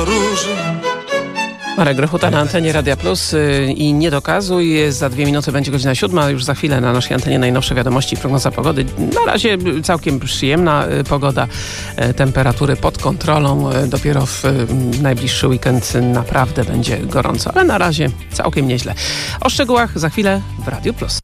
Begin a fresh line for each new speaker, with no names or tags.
Marek Grochuta na antenie Radia Plus i nie dokazuj. Za 2 minuty będzie godzina 7, a już za chwilę na naszej antenie najnowsze wiadomości i prognoza pogody. Na razie całkiem przyjemna pogoda, temperatury pod kontrolą. Dopiero w najbliższy weekend naprawdę będzie gorąco, ale na razie całkiem nieźle. O szczegółach za chwilę w Radiu Plus.